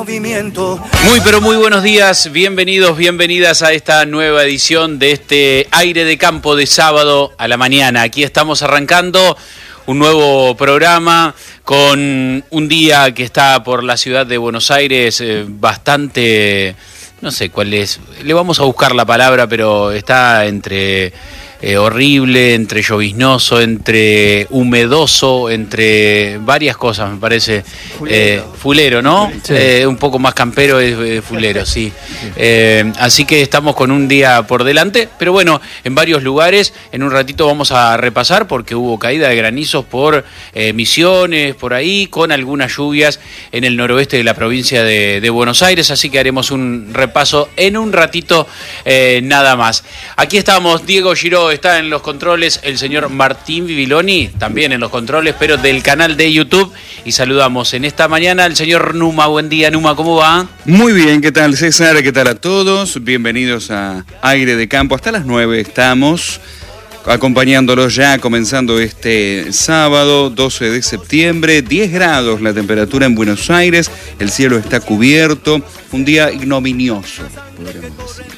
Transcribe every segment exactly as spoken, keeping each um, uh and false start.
Muy pero muy buenos días, bienvenidos, bienvenidas a esta nueva edición de este Aire de Campo de sábado a la mañana. Aquí estamos arrancando un nuevo programa con un día que está por la ciudad de Buenos Aires eh, bastante, no sé cuál es, le vamos a buscar la palabra, pero está entre... Eh, horrible, entre lloviznoso, entre humedoso, entre varias cosas, me parece. Fulero, eh, fulero ¿no? Sí. Eh, un poco más campero es eh, fulero, sí. Eh, así que estamos con un día por delante, pero bueno, en varios lugares. En un ratito vamos a repasar porque hubo caída de granizos por eh, Misiones, por ahí, con algunas lluvias en el noroeste de la provincia de, de Buenos Aires, así que haremos un repaso en un ratito eh, nada más. Aquí estamos, Diego Giró está en los controles, el señor Martín Bibiloni también en los controles, pero del canal de YouTube, y saludamos en esta mañana al señor Numa. Buen día, Numa, ¿cómo va? Muy bien, ¿qué tal, César? ¿Qué tal a todos? Bienvenidos a Aire de Campo. Hasta las nueve estamos acompañándolos ya, comenzando este sábado doce de septiembre, diez grados la temperatura en Buenos Aires, el cielo está cubierto, un día ignominioso, podríamos decir.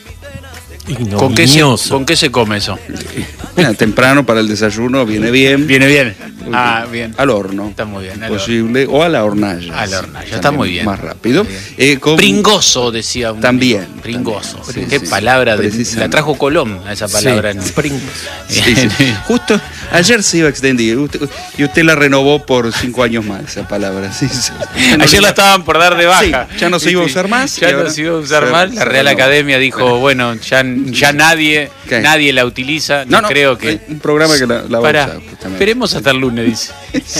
¿Con qué, se, ¿Con qué se come eso? Mira, temprano para el desayuno viene bien. Viene bien. Ah, bien. Al horno. Está muy bien. Posible. O a la hornalla. A la hornalla. Sí, está muy bien. Más rápido. Eh, con... Pringoso, decía un También. Amigo. Pringoso. También. Qué sí, palabra. De, la trajo Colón a esa palabra. Sí. En... Pringoso. Sí, sí. Justo ayer se iba a extender. Usted, y usted la renovó por cinco años más, esa palabra. Sí, sí. No ayer la estaban por dar de baja. Sí, ya no se iba a usar más. Ya no se iba a usar más. La Real Academia dijo, bueno, ya, ya nadie, nadie la utiliza. No, no, no creo que... Un programa que la, la va Para, a usar, justamente. Esperemos hasta el lunes, dice.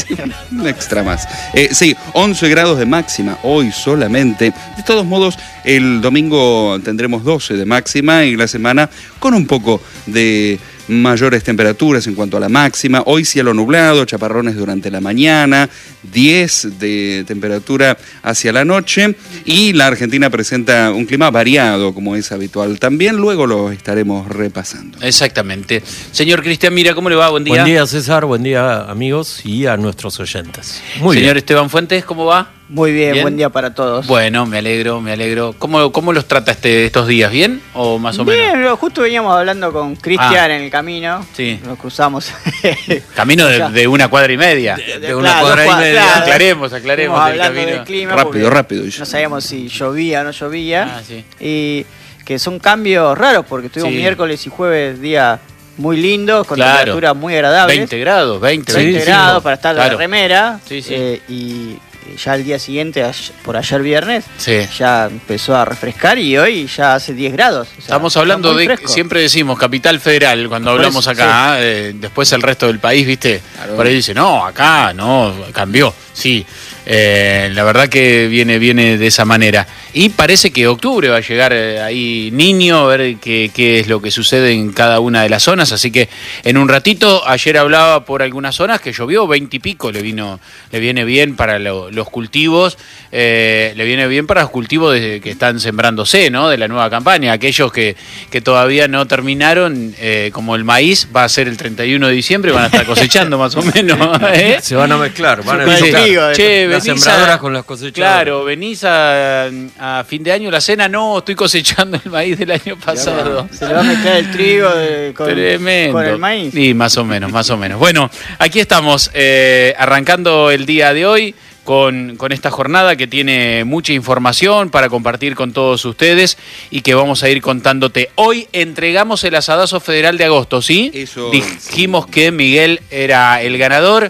Un extra más. Eh, sí, once grados de máxima hoy solamente. De todos modos, el domingo tendremos doce de máxima y la semana con un poco de mayores temperaturas en cuanto a la máxima. Hoy cielo nublado, chaparrones durante la mañana, diez de temperatura hacia la noche, y la Argentina presenta un clima variado como es habitual también. Luego lo estaremos repasando. Exactamente. Señor Cristian Mira, ¿cómo le va? Buen día. Buen día, César, buen día, amigos, y a nuestros oyentes. Muy Señor bien. Esteban Fuentes, ¿cómo va? Muy bien, bien, buen día para todos. Bueno, me alegro, me alegro. ¿Cómo, cómo los trata este, estos días? ¿Bien o más o bien, menos? Justo veníamos hablando con Cristian ah, en el camino. Sí. Nos cruzamos. Camino de, de una cuadra y media. De, de, de una claro, cuadra y media. Claro. Aclaremos, aclaremos. Estamos hablando del, del clima. Rápido, rápido. No sabíamos si llovía o no llovía. Ah, sí. Y que son cambios raros porque estuvimos sí. miércoles y jueves día muy lindos, con claro. temperaturas muy agradables. veinte grados, veinte, veinte sí, grados sí. para estar claro. de remera. Sí, sí. Eh, y ya el día siguiente, por ayer viernes, sí. ya empezó a refrescar y hoy ya hace diez grados. O sea, estamos hablando de, fresco. Siempre decimos Capital Federal cuando hablamos eso, acá, sí. eh, después el resto del país, ¿viste? Claro. Por ahí dice, no, acá no, cambió, sí. Eh, la verdad que viene, viene de esa manera. Y parece que octubre va a llegar eh, ahí niño, a ver qué, qué es lo que sucede en cada una de las zonas. Así que en un ratito, ayer hablaba por algunas zonas que llovió veinte y pico, le vino, le viene bien para lo, los cultivos, eh, le viene bien para los cultivos de, que están sembrándose, ¿no? De la nueva campaña. Aquellos que, que todavía no terminaron, eh, como el maíz, va a ser el treinta y uno de diciembre, van a estar cosechando más o menos. ¿eh? Se van a mezclar, van a mezclar. Che, las sembradoras con las cosechadoras. Claro, venís a, a fin de año la cena, no, estoy cosechando el maíz del año pasado. Se le va a mezclar el trigo de, con, con el maíz. Sí, más o menos, más o menos. Bueno, aquí estamos eh, arrancando el día de hoy con, con esta jornada que tiene mucha información para compartir con todos ustedes y que vamos a ir contándote. Hoy entregamos el asadazo federal de agosto, ¿sí? Eso. Dijimos que Miguel era el ganador,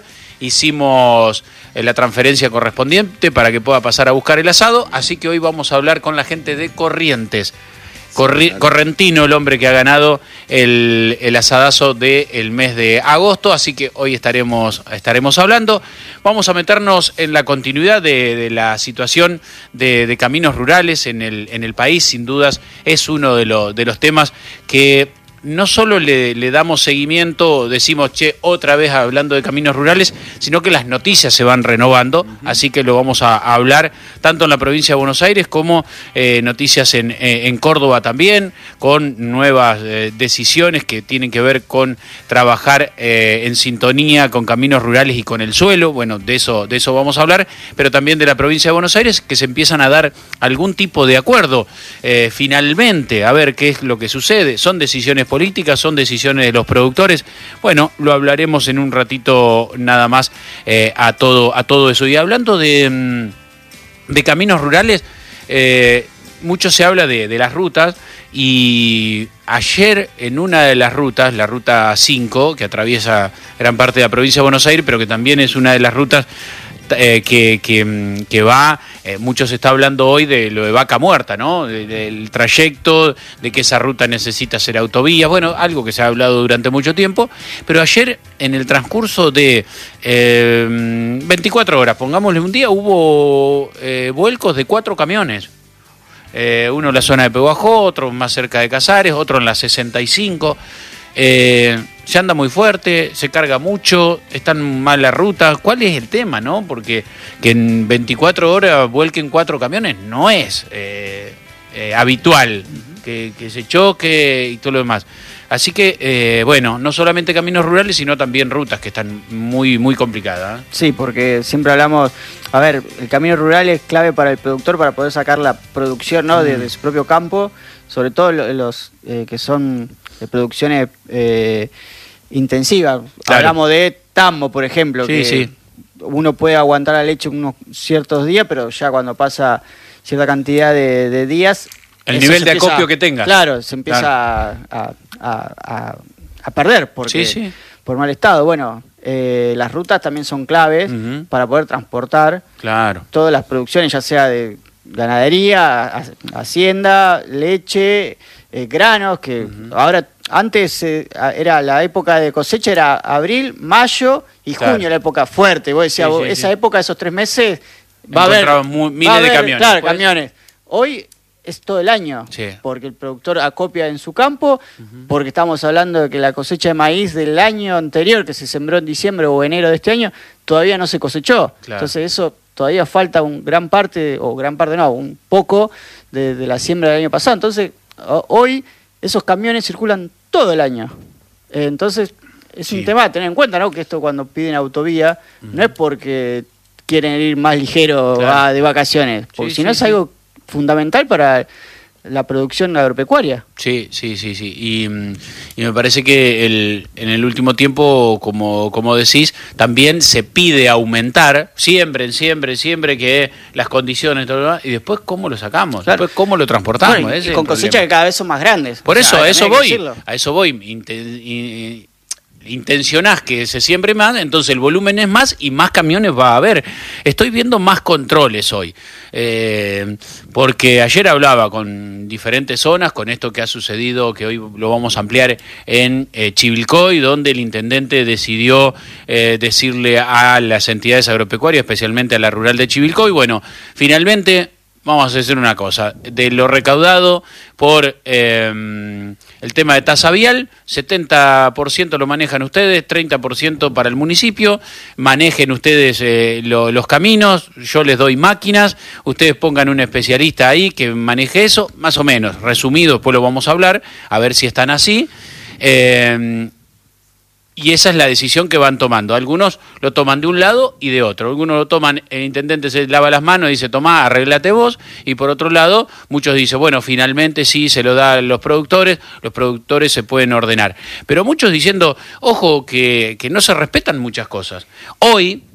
hicimos la transferencia correspondiente para que pueda pasar a buscar el asado, así que hoy vamos a hablar con la gente de Corrientes. Corri- sí, Correntino, el hombre que ha ganado el, el asadazo del mes de agosto, así que hoy estaremos, estaremos hablando. Vamos a meternos en la continuidad de, de la situación de, de caminos rurales en el, en el país. Sin dudas es uno de, lo, de los temas que no solo le, le damos seguimiento, decimos, che, otra vez hablando de caminos rurales, sino que las noticias se van renovando, uh-huh. así que lo vamos a, a hablar tanto en la provincia de Buenos Aires como eh, noticias en, eh, en Córdoba también, con nuevas eh, decisiones que tienen que ver con trabajar eh, en sintonía con caminos rurales y con el suelo. Bueno, de eso, de eso vamos a hablar, pero también de la provincia de Buenos Aires, que se empiezan a dar algún tipo de acuerdo. Eh, finalmente, a ver qué es lo que sucede. Son decisiones políticas, son decisiones de los productores. Bueno, lo hablaremos en un ratito nada más eh, a todo a todo eso. Y hablando de, de caminos rurales, eh, mucho se habla de, de las rutas, y ayer en una de las rutas, la ruta cinco, que atraviesa gran parte de la provincia de Buenos Aires, pero que también es una de las rutas Eh, que, que, que va, eh, mucho se está hablando hoy de lo de Vaca Muerta, ¿no? De, del trayecto, de que esa ruta necesita ser autovía, bueno, algo que se ha hablado durante mucho tiempo, pero ayer en el transcurso de eh, veinticuatro horas, pongámosle un día, hubo eh, vuelcos de cuatro camiones. Eh, uno en la zona de Pehuajó, otro más cerca de Casares, otro en la sesenta y cinco. Eh, se anda muy fuerte, se carga mucho, están mal las rutas. ¿Cuál es el tema, no? Porque que en veinticuatro horas vuelquen cuatro camiones no es eh, eh, habitual, uh-huh. que, que se choque y todo lo demás. Así que, eh, bueno, no solamente caminos rurales, sino también rutas que están muy, muy complicadas. ¿eh? Sí, porque siempre hablamos, a ver, el camino rural es clave para el productor para poder sacar la producción, ¿no? mm. de, de su propio campo, sobre todo los eh, que son de producciones eh, intensivas. Claro. Hablamos de tambo, por ejemplo, sí, que sí. uno puede aguantar la leche unos ciertos días, pero ya cuando pasa cierta cantidad de, de días... El nivel de empieza, acopio que tenga. Claro, se empieza claro. A, a, a, a perder porque, sí, sí. por mal estado. Bueno, eh, las rutas también son claves uh-huh. para poder transportar claro. todas las producciones, ya sea de ganadería, hacienda, leche, eh, granos, que uh-huh. ahora antes eh, era la época de cosecha, era abril, mayo y claro. junio, la época fuerte. Vos decías, sí, sí, esa sí. época, esos tres meses, va a haber, muy, miles va a haber, de camiones. Claro, pues. camiones. Hoy es todo el año, sí. porque el productor acopia en su campo, uh-huh. porque estamos hablando de que la cosecha de maíz del año anterior, que se sembró en diciembre o enero de este año, todavía no se cosechó. Claro. Entonces eso todavía falta un gran parte, o gran parte no, un poco de, de la siembra del año pasado. Entonces hoy esos camiones circulan todo el año. Eh, entonces es sí. un tema a tener en cuenta, ¿no? Que esto cuando piden autovía uh-huh. no es porque quieren ir más ligero claro. a, de vacaciones, porque sí, si no sí, es sí. algo fundamental para la producción agropecuaria. Sí, sí, sí, sí. Y, y me parece que el, en el último tiempo, como, como decís, también se pide aumentar, siempre, siempre, siempre que las condiciones, todo lo demás, y después cómo lo sacamos, claro. después cómo lo transportamos. Bueno, y, ese y con cosechas que cada vez son más grandes. Por o eso, sea, a eso voy, a eso voy. Inte, in, intencionás que se siembre más, entonces el volumen es más y más camiones va a haber. Estoy viendo más controles hoy, eh, porque ayer hablaba con diferentes zonas, con esto que ha sucedido, que hoy lo vamos a ampliar en eh, Chivilcoy, donde el intendente decidió eh, decirle a las entidades agropecuarias, especialmente a la rural de Chivilcoy, bueno, finalmente... Vamos a hacer una cosa, de lo recaudado por eh, el tema de tasa vial, setenta por ciento lo manejan ustedes, treinta por ciento para el municipio, manejen ustedes eh, lo, los caminos, yo les doy máquinas, ustedes pongan un especialista ahí que maneje eso, más o menos, resumido, después lo vamos a hablar, a ver si están así. Eh, Y esa es la decisión que van tomando. Algunos lo toman de un lado y de otro. Algunos lo toman, el intendente se lava las manos y dice, tomá, arréglate vos. Y por otro lado, muchos dicen, bueno, finalmente sí, se lo da a los productores, los productores se pueden ordenar. Pero muchos diciendo, ojo, que, que no se respetan muchas cosas. Hoy,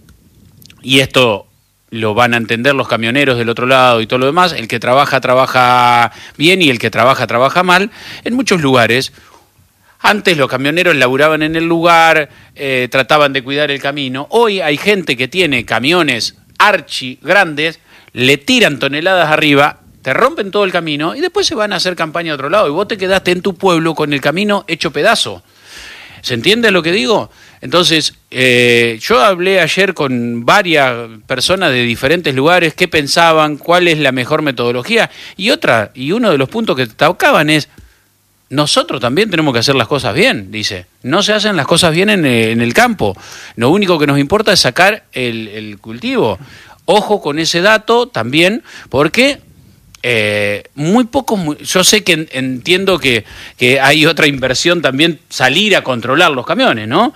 y esto lo van a entender los camioneros del otro lado y todo lo demás, el que trabaja, trabaja bien y el que trabaja, trabaja mal, en muchos lugares... Antes los camioneros laburaban en el lugar, eh, trataban de cuidar el camino. Hoy hay gente que tiene camiones archi grandes, le tiran toneladas arriba, te rompen todo el camino y después se van a hacer campaña a otro lado. Y vos te quedaste en tu pueblo con el camino hecho pedazo. ¿Se entiende lo que digo? Entonces, eh, yo hablé ayer con varias personas de diferentes lugares, qué pensaban, cuál es la mejor metodología. Y otra, y uno de los puntos que tocaban es... nosotros también tenemos que hacer las cosas bien, dice. No se hacen las cosas bien en, en el campo. Lo único que nos importa es sacar el, el cultivo. Ojo con ese dato también, porque eh, muy pocos... Muy, yo sé que en, entiendo que, que hay otra inversión también, salir a controlar los camiones, ¿no?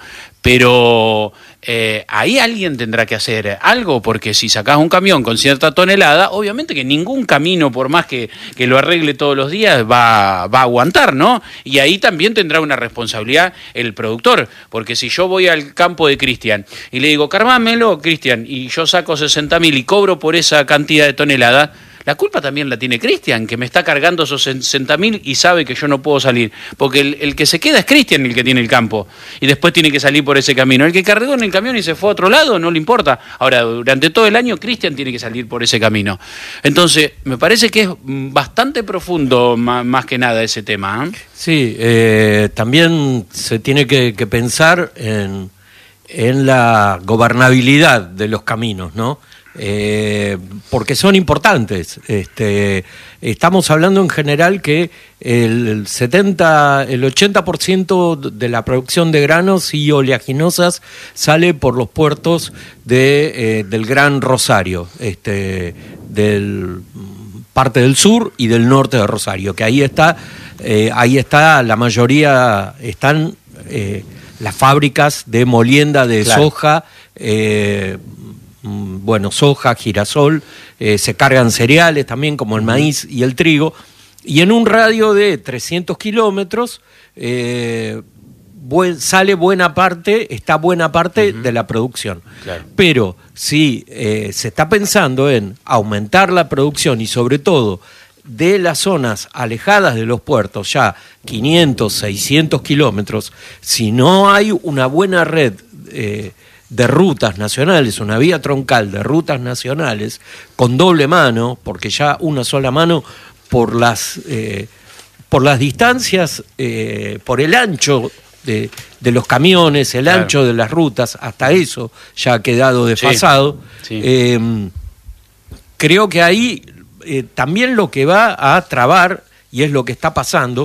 Pero eh, ahí alguien tendrá que hacer algo, porque si sacás un camión con cierta tonelada, obviamente que ningún camino, por más que, que lo arregle todos los días, va, va a aguantar, ¿no? Y ahí también tendrá una responsabilidad el productor, porque si yo voy al campo de Cristian y le digo, carmámelo, Cristian, y yo saco sesenta mil y cobro por esa cantidad de toneladas, la culpa también la tiene Cristian, que me está cargando esos sesenta mil y sabe que yo no puedo salir. Porque el, el que se queda es Cristian, el que tiene el campo. Y después tiene que salir por ese camino. El que cargó en el camión y se fue a otro lado, no le importa. Ahora, durante todo el año, Cristian tiene que salir por ese camino. Entonces, me parece que es bastante profundo, más, más que nada, ese tema. ¿eh? Sí, eh, también se tiene que, que pensar en, en la gobernabilidad de los caminos, ¿no? Eh, porque son importantes. Este, estamos hablando en general que el setenta, el ochenta por ciento de la producción de granos y oleaginosas sale por los puertos de, eh, del Gran Rosario, este, del parte del sur y del norte de Rosario, que ahí está, eh, ahí está la mayoría, están eh, las fábricas de molienda de claro. soja. Eh, bueno, soja, girasol, eh, se cargan cereales también como el maíz y el trigo, y en un radio de trescientos kilómetros eh, buen, sale buena parte, está buena parte uh-huh. de la producción. Claro. Pero si eh, se está pensando en aumentar la producción y sobre todo de las zonas alejadas de los puertos, ya quinientos, seiscientos kilómetros, si no hay una buena red eh, de rutas nacionales, una vía troncal de rutas nacionales con doble mano, porque ya una sola mano por las eh, por las distancias, eh, por el ancho de, de los camiones, el claro. ancho de las rutas, hasta eso ya ha quedado desfasado. Sí, sí. Eh, creo que ahí eh, también lo que va a trabar, y es lo que está pasando,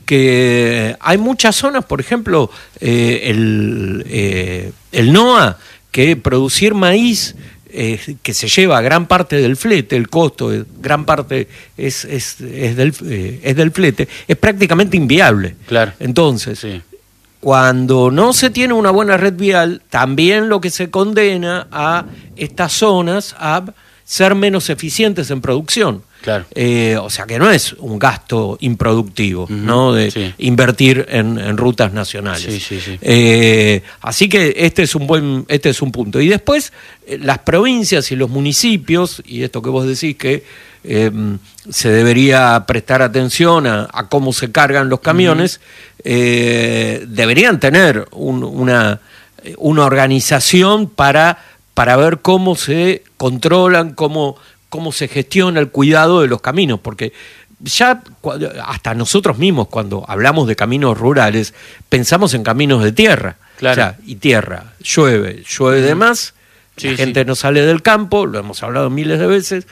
que hay muchas zonas, por ejemplo, eh, el, eh, el NOA, que producir maíz, eh, que se lleva gran parte del flete, el costo, de gran parte es, es, es, del, eh, es del flete, es prácticamente inviable. Claro. Entonces, sí. cuando no se tiene una buena red vial, también lo que se condena a estas zonas a ser menos eficientes en producción. Claro. Eh, o sea que no es un gasto improductivo, uh-huh. ¿no? De sí. invertir en, en rutas nacionales. Sí, sí, sí. Eh, así que este es un buen, este es un punto. Y después eh, las provincias y los municipios, y esto que vos decís que eh, se debería prestar atención a, a cómo se cargan los camiones, uh-huh. eh, deberían tener un, una, una organización para, para ver cómo se controlan, cómo cómo se gestiona el cuidado de los caminos, porque ya hasta nosotros mismos cuando hablamos de caminos rurales pensamos en caminos de tierra, claro. o sea, y tierra, llueve, llueve de más, sí, la gente sí. no sale del campo, lo hemos hablado miles de veces,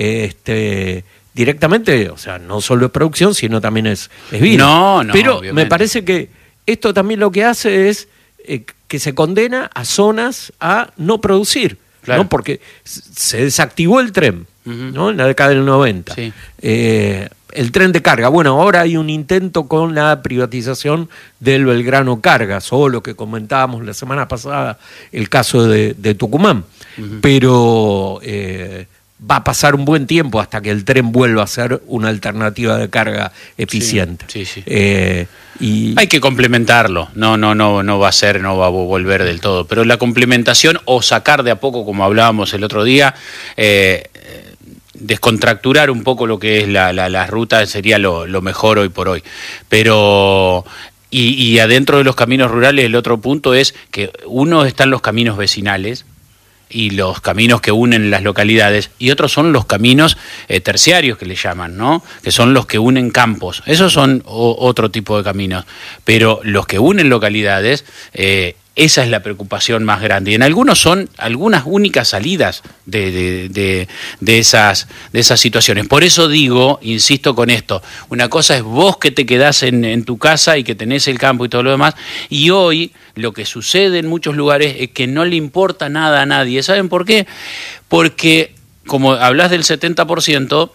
este, directamente, o sea, no solo es producción, sino también es, es vida. No, no, pero obviamente. Me parece que esto también lo que hace es eh, que se condena a zonas a no producir. Claro. ¿no? Porque se desactivó el tren, uh-huh. ¿no? En la década del noventa. Sí. Eh, el tren de carga. Bueno, ahora hay un intento con la privatización del Belgrano Cargas, o lo que comentábamos la semana pasada, el caso de, de Tucumán. Uh-huh. Pero eh, va a pasar un buen tiempo hasta que el tren vuelva a ser una alternativa de carga eficiente. Sí, sí, sí. Eh, y... Hay que complementarlo, no, no, no, no va a ser, no va a volver del todo, pero la complementación o sacar de a poco, como hablábamos el otro día, eh, descontracturar un poco lo que es la, la, la ruta sería lo, lo mejor hoy por hoy. Pero y, y adentro de los caminos rurales el otro punto es que uno están los caminos vecinales y los caminos que unen las localidades, y otros son los caminos eh, terciarios que le llaman, ¿no? Que son los que unen campos. Esos son o, otro tipo de caminos. Pero los que unen localidades, eh, Esa es la preocupación más grande. Y en algunos son algunas únicas salidas de, de, de, de, esas, de esas situaciones. Por eso digo, insisto con esto, una cosa es vos que te quedás en, en tu casa y que tenés el campo y todo lo demás, y hoy lo que sucede en muchos lugares es que no le importa nada a nadie. ¿Saben por qué? Porque, como hablas del setenta por ciento,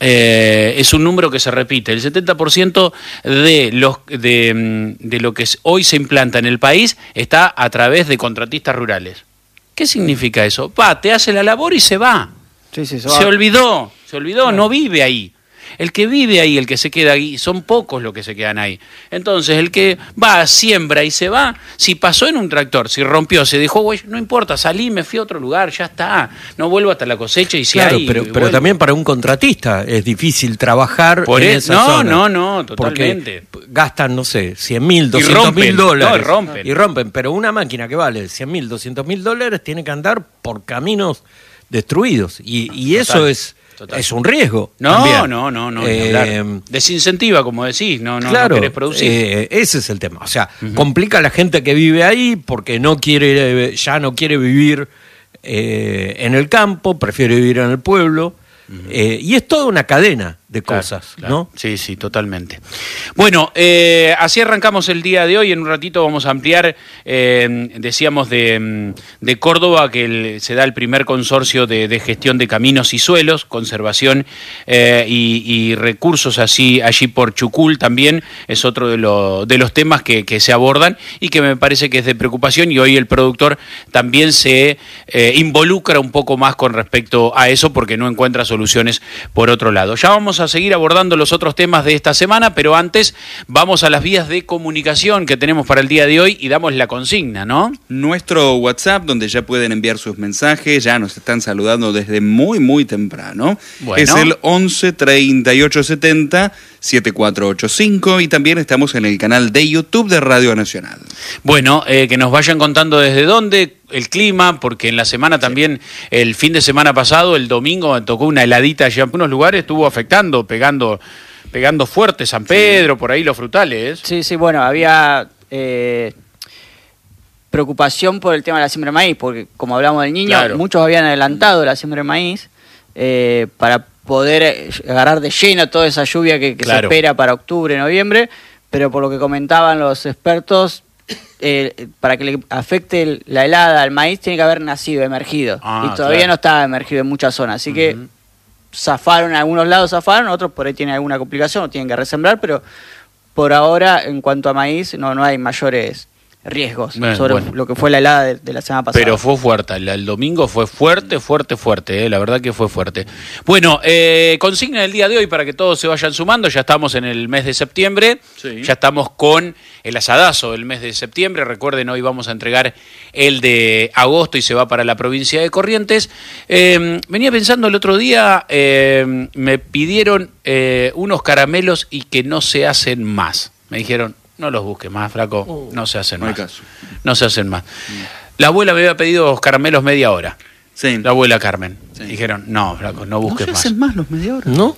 Eh, es un número que se repite. El setenta por ciento de, los, de, de lo que hoy se implanta en el país está a través de contratistas rurales. ¿Qué significa eso? Va, te hace la labor y se va. Sí, sí, se, se olvidó, se olvidó, no vive ahí. El que vive ahí, el que se queda ahí, son pocos los que se quedan ahí. Entonces, el que va, siembra y se va, si pasó en un tractor, si rompió, se dejó, güey, no importa, salí, me fui a otro lugar, ya está. No vuelvo hasta la cosecha y si claro, hay... pero, pero también para un contratista es difícil trabajar Por en el, esa no, zona. No, no, no, totalmente. Porque gastan, no sé, cien mil, doscientos mil dólares. No, y rompen. Y rompen, pero una máquina que vale cien mil, doscientos mil dólares tiene que andar por caminos destruidos. Y, y eso es... Total. Es un riesgo. No, también. no, no, no. Eh, Desincentiva, como decís, no, no, claro, no querés producir. Eh, ese es el tema. O sea, uh-huh. complica a la gente que vive ahí porque no quiere, ya no quiere vivir eh, en el campo, prefiere vivir en el pueblo. Uh-huh. Eh, y es toda una cadena de claro, cosas, claro. ¿no? Sí, sí, totalmente. Bueno, eh, así arrancamos el día de hoy. En un ratito vamos a ampliar, eh, decíamos, de, de Córdoba, que el, se da el primer consorcio de, de gestión de caminos y suelos, conservación eh, y, y recursos así allí por Chucul también, es otro de, lo, de los temas que, que se abordan y que me parece que es de preocupación, y hoy el productor también se eh, involucra un poco más con respecto a eso porque no encuentra soluciones por otro lado. Ya vamos a seguir abordando los otros temas de esta semana, pero antes vamos a las vías de comunicación que tenemos para el día de hoy y damos la consigna, ¿no? Nuestro WhatsApp, donde ya pueden enviar sus mensajes, ya nos están saludando desde muy, muy temprano. Bueno. Es el once, treinta y ocho, setenta, setenta y cuatro ochenta y cinco, y también estamos en el canal de YouTube de Radio Nacional. Bueno, eh, que nos vayan contando desde dónde, el clima, porque en la semana también, sí. el fin de semana pasado, el domingo, me tocó una heladita allá en algunos lugares, estuvo afectando, pegando, pegando fuerte San Pedro, sí. por ahí los frutales. Sí, sí, bueno, había eh, preocupación por el tema de la siembra de maíz, porque como hablamos del niño, claro. muchos habían adelantado la siembra de maíz eh, para poder agarrar de lleno toda esa lluvia que, que claro. se espera para octubre, noviembre, pero por lo que comentaban los expertos, Eh, para que le afecte la helada al maíz tiene que haber nacido, emergido, ah, y todavía claro. no está emergido en muchas zonas, así uh-huh. que zafaron, en algunos lados zafaron, otros por ahí tienen alguna complicación, o tienen que resembrar, pero por ahora en cuanto a maíz no, no hay mayores riesgos bueno, sobre bueno. lo que fue la helada de, de la semana pasada. Pero fue fuerte, el, el domingo fue fuerte, fuerte, fuerte, eh, la verdad que fue fuerte. Bueno, eh, consigna del día de hoy para que todos se vayan sumando, ya estamos en el mes de septiembre, sí. ya estamos con el asadazo del mes de septiembre, recuerden, hoy vamos a entregar el de agosto y se va para la provincia de Corrientes. Eh, venía pensando el otro día, eh, me pidieron eh, unos caramelos y que no se hacen más, me dijeron, no los busques más, flaco, uh, no se hacen no más. Hay caso. No se hacen más. Mm. La abuela me había pedido los caramelos media hora. Sí. La abuela Carmen. Sí. Dijeron, no, flaco, no busques más. ¿No se hacen más los media hora? ¿No?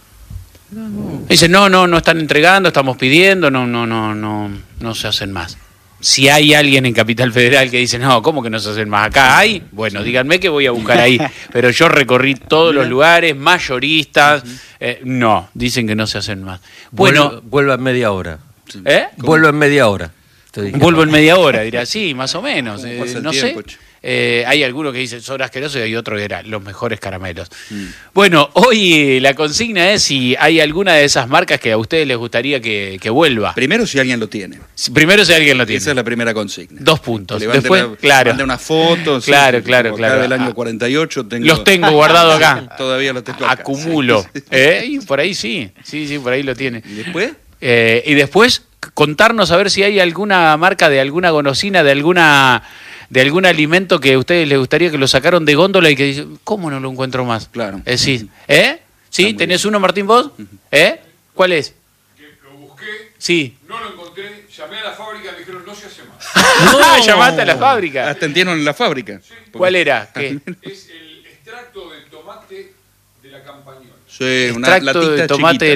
No, no. Dicen, no, no, no están entregando, estamos pidiendo, no, no, no, no, no se hacen más. Si hay alguien en Capital Federal que dice, no, ¿cómo que no se hacen más? Acá hay, bueno, díganme que voy a buscar ahí. Pero yo recorrí todos los lugares, mayoristas, eh, no, dicen que no se hacen más. Bueno, vuelva en media hora. ¿Eh? Vuelvo en media hora. Vuelvo en media hora, dirá, sí, más o menos. Eh, no tiempo, sé. Eh, hay algunos que dicen son asquerosos y hay otros que eran los mejores caramelos. Mm. Bueno, hoy la consigna es si hay alguna de esas marcas que a ustedes les gustaría que, que vuelva. Primero si alguien lo tiene. Primero si alguien lo tiene. Esa es la primera consigna. Dos puntos. Levante Después, una, claro. Mande unas fotos. Claro, sí, claro, claro. Acá del año cuarenta y ocho tengo. Los tengo guardados acá. Todavía los tengo acá. Acumulo. Sí. ¿Eh? Y por ahí sí. Sí, sí, por ahí lo tiene. ¿Y después? Eh, y después contarnos a ver si hay alguna marca de alguna golosina, de alguna de algún alimento que a ustedes les gustaría que lo sacaron de góndola y que dicen, ¿cómo no lo encuentro más? Claro. Es decir, ¿eh? ¿Sí? ¿Tenés uno, Martín, vos? ¿Eh? ¿Cuál es? Que lo busqué, sí. No lo encontré, llamé a la fábrica y me dijeron, no se hace más. No, llamaste a la fábrica. Hasta entendieron en la fábrica. Sí. ¿Cuál era? ¿Qué? Es el extracto de tomate de la Campañola. Sí, una extracto de tomate chiquita.